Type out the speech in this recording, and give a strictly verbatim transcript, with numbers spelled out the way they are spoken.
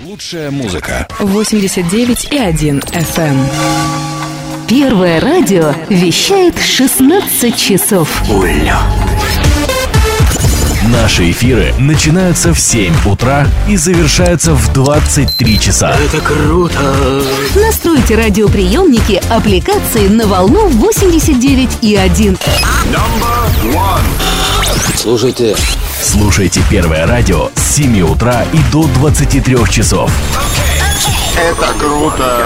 Лучшая музыка. восемьдесят девять и один эф эм. Первое радио вещает шестнадцать часов. Улё. Наши эфиры начинаются в семь утра и завершаются в двадцать три часа. Это круто! Настройте радиоприемники аппликации на волну восемьдесят девять и один. Слушайте. Слушайте Первое радио с семи утра и до двадцати трёх часов. Это круто!